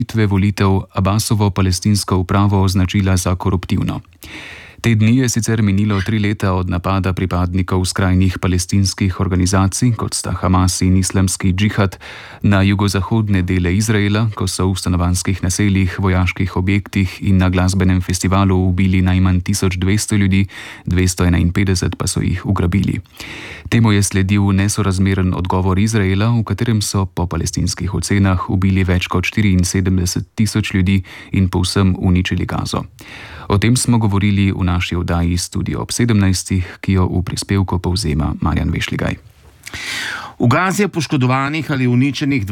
volitev Abbasovo palestinsko upravo označila za koruptivno. Te dni je sicer minilo 3 leta od napada pripadnikov skrajnih palestinskih organizacij, kot sta Hamas in Islamski džihad, na jugozahodne dele Izraela, ko so v stanovanjskih naseljih, vojaških objektih in na glasbenem festivalu ubili najmanj 1200 ljudi, 251 pa so jih ugrabili. Temu je sledil nesorazmeren odgovor Izraela, v katerem so po palestinskih ocenah ubili več kot 74,000 ljudi in povsem uničili Gazo. O tem smo govorili v naši oddaji Studio ob 17, ki jo v prispevku povzema Marjan Vešligaj. V Gazi je poškodovanih ali uničenih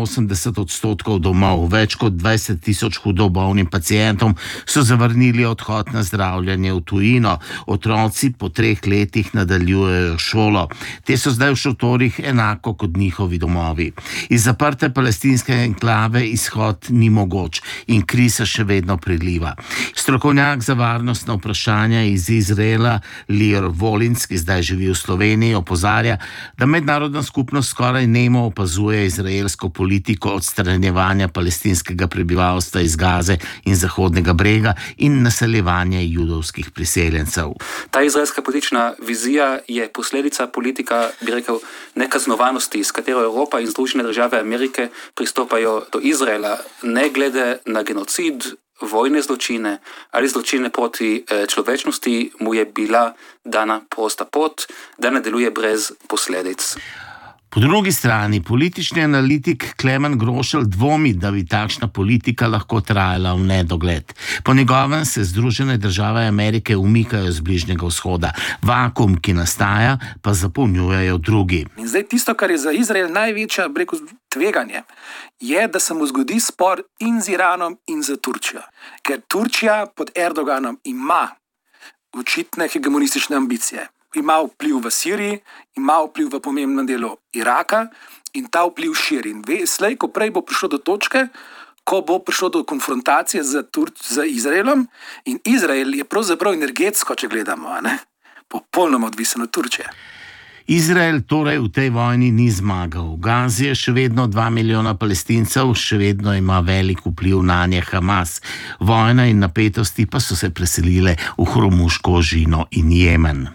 82% domov. Več kot 20,000 hudo bolnim pacientom so zavrnili odhod na zdravljenje v tujino. Otroci po 3 letih nadaljujejo šolo. Te so zdaj v šotorih enako kot njihovi domovi. Iz zaprte palestinske enklave izhod ni mogoč in kriza še vedno priliva. Strokovnjak za varnostna vprašanja iz Izraela, Lior Volins, ki zdaj živi v Sloveniji, opozarja, da mednarodna skupnost skoraj nemo opazuje izraelsko politiko odstranjevanja palestinskega prebivalstva iz Gaze in Zahodnega brega in naseljevanje judovskih priseljencev. Ta izraelska politična vizija je posledica politika, bi rekel, nekaznovanosti, s katero Evropa in Združene države Amerike pristopajo do Izraela, ne glede na genocid, vojne zločine ali zločine proti človečnosti, mu je bila dana prosta pot, da ne deluje brez posledic. Po drugi strani politični analitik Klemen Grošelj dvomi, da bi takšna politika lahko trajala v nedogled. Po njegovem se Združene države Amerike umikajo z Bližnjega vzhoda. Vakuum, ki nastaja, pa zapolnjujejo drugi. In zdaj tisto, kar je za Izrael največje tveganje, je, da se mu zgodi spor in z Iranom in z Turčijo. Ker Turčija pod Erdoganom ima očitne hegemonistične ambicije. Ima vpliv v Siriji, ima vpliv v pomembnem delu Iraka in ta vpliv širi. In slej, ko prej bo prišlo do točke, ko bo prišlo do konfrontacije z Izraelom, in Izrael je pravzaprav energetsko, če gledamo, popolnoma odvisen od Turčije. Izrael torej v tej vojni ni zmagal. V Gazi je še vedno 2 milijona Palestincev, še vedno ima velik vpliv nanje Hamas. Vojna in napetosti pa so se preselile v Hormuško ožino in Jemen.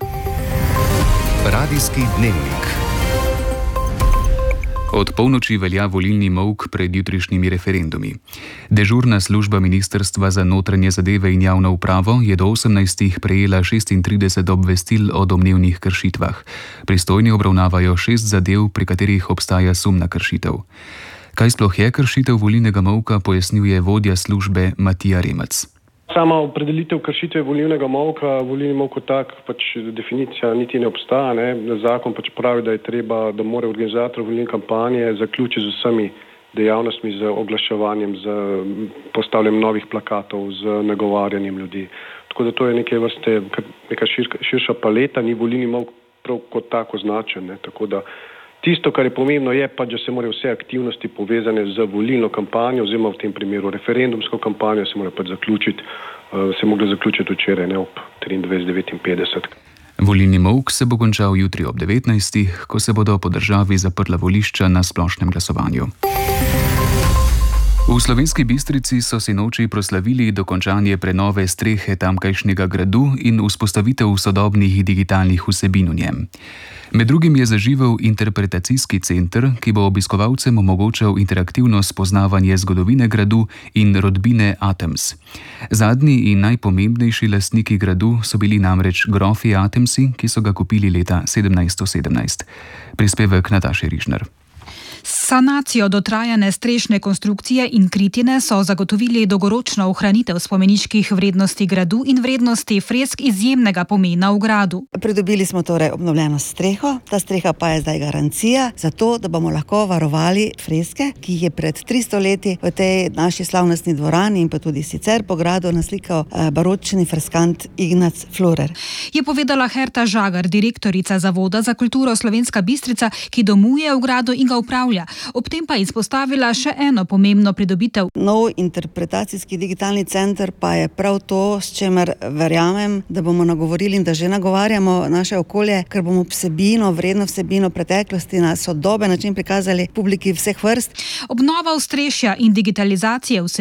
Radijski dnevnik. Od polnoči velja volilni molk pred jutrišnjimi referendumi. Dežurna služba Ministrstva za notranje zadeve in javno upravo je do 18. prejela 36 obvestil o domnevnih kršitvah. Pristojni obravnavajo 6 zadev, pri katerih obstaja sum na kršitev. Kaj sploh je kršitev volilnega molka, pojasnjuje vodja službe Matija Remec. Sama opredelitev kršitve volilnega molka, volilni molk kot tak, definicija niti ne obstaja. Zakon pravi, da je treba, da mora organizator volilne kampanje zaključiti z vsemi dejavnostmi, z oglaševanjem, z postavljanjem novih plakatov, z nagovarjanjem ljudi. Tako da to je neke vrste, neka širša paleta, ni volilni molk prav kot tako označen. Tako da tisto, kar je pomembno, je da se morajo vse aktivnosti povezane z volilno kampanjo, oziroma v tem primeru referendumsko kampanjo, se morajo zaključiti, se mogli zaključiti včeraj, ob 23:59. Volilni molk se bo končal jutri ob 19, ko se bodo po državi zaprla volišča na splošnem glasovanju. V Slovenski Bistrici so sinoči proslavili dokončanje prenove strehe tamkajšnjega gradu in vzpostavitev sodobnih digitalnih vsebin v njem. Med drugim je zaživel interpretacijski center, ki bo obiskovalcem omogočal interaktivno spoznavanje zgodovine gradu in rodbine Atems. Zadnji in najpomembnejši lastniki gradu so bili namreč grofi Atemsi, ki so ga kupili leta 1717. Prispevek Nataše Rižner. Sanacijo dotrajane strešne konstrukcije in kritine so zagotovili dolgoročno ohranitev spomeniških vrednosti gradu in vrednosti fresk izjemnega pomena v gradu. Pridobili smo torej obnovljeno streho, ta streha pa je zdaj garancija za to, da bomo lahko varovali freske, ki jih je pred 300 leti v tej naši slavnostni dvorani in pa tudi sicer po gradu naslikal baročni freskant Ignac Florer. Je povedala Herta Žagar, direktorica Zavoda za kulturo Slovenska Bistrica, ki domuje v gradu in ga upravlja. Ob tem pa izpostavila še eno pomembno pridobitev. Nov interpretacijski digitalni center pa je prav to, s čemer verjamem, da bomo nagovorili in da že nagovarjamo naše okolje, ker bomo vredno vsebino preteklosti na sodoben način prikazali publiki vseh vrst. Obnova ostrešja in digitalizacije